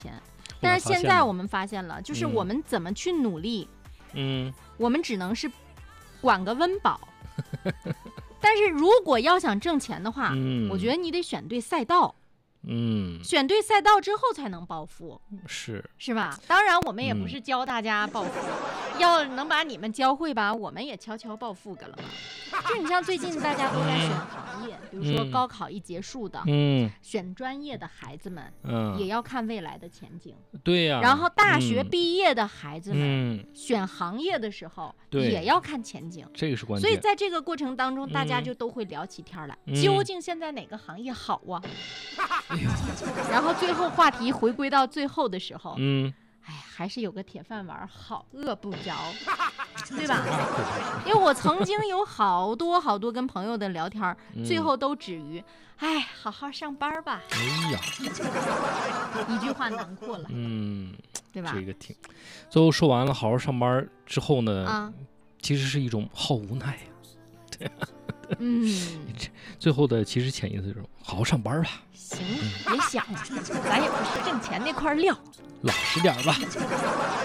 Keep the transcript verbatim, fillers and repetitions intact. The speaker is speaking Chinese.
但是现在我们发现了，就是我们怎么去努力， 嗯， 我们只能是管个温饱。但是如果要想挣钱的话， 嗯， 我觉得你得选对赛道。 嗯， 选对赛道之后才能暴富， 是是吧？当然，我们也不是教大家暴富，嗯、要能把你们教会吧，我们也悄悄暴富个了嘛。就你像最近大家都在选行业，嗯、比如说高考一结束的， 嗯， 选专业的孩子们， 嗯， 也要看未来的前景。 对呀、啊。 然后大学毕业的孩子们， 嗯、 选行业的时候也要看前景， 这个是关键。 所以在这个过程当中，大家就都会聊起天来， 嗯、 究竟现在哪个行业好啊？哎呦，然后最后话题回归到最后的时候， 嗯， 哎，还是有个铁饭碗好，饿不着，对吧？因为我曾经有好多好多跟朋友的聊天， 嗯、 最后都止于，哎，好好上班吧。 哎呀， 一句话囊括了， 嗯， 对吧？ 这个挺，最后说完了，好好上班之后呢， 啊， 其实是一种好无奈呀、啊，对。 嗯， 最后的其实潜意识是好好上班吧。 行，别想了，咱也不是挣钱那块料， 老实点吧。